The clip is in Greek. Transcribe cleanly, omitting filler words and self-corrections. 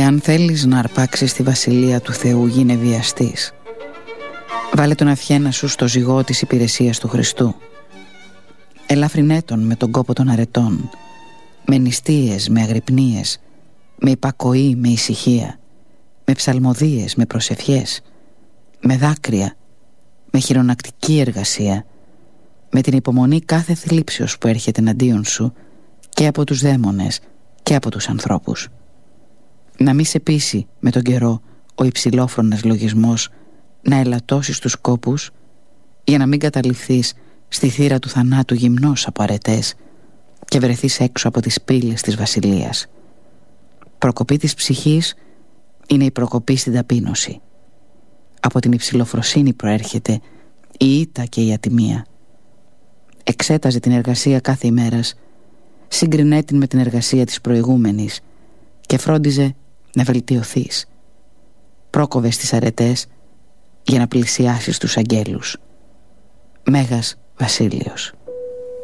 αν θέλεις να αρπάξεις τη βασιλεία του Θεού, γίνε βιαστής. Βάλε τον αυχένα σου στο ζυγό της υπηρεσίας του Χριστού. Ελαφρυνέ τον με τον κόπο των αρετών, με νηστείες, με αγρυπνίες, με υπακοή, με ησυχία, με ψαλμοδίες, με προσευχές, με δάκρυα, με χειρονακτική εργασία, με την υπομονή κάθε θλίψεως που έρχεται εναντίον σου και από τους δαίμονες και από τους ανθρώπους. Να μη σε πείσει με τον καιρό ο υψηλόφρονας λογισμός να ελαττώσεις τους κόπους, για να μην καταληφθείς στη θύρα του θανάτου γυμνός από αρετές και βρεθείς έξω από τις πύλες της βασιλείας. Προκοπή της ψυχής είναι η προκοπή στην ταπείνωση. Από την υψηλοφροσύνη προέρχεται η ήττα και η ατιμία. Εξέταζε την εργασία κάθε ημέρας, σύγκρινέ την με την εργασία της προηγούμενης και φρόντιζε να βελτιωθείς. Πρόκοβες τις αρετές για να πλησιάσεις τους αγγέλους. Μέγας Βασίλειος.